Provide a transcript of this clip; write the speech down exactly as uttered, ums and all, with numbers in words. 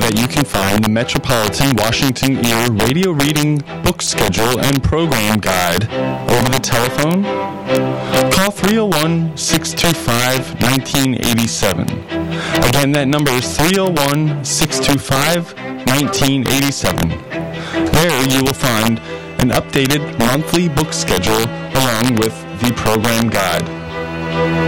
that you can find the Metropolitan Washington Ear Radio Reading Book Schedule and Program Guide over the telephone. Call three oh one, six two five, one nine eight seven. Again, that number is three oh one, six two five, one nine eight seven. There you will find an updated monthly book schedule along with the program guide.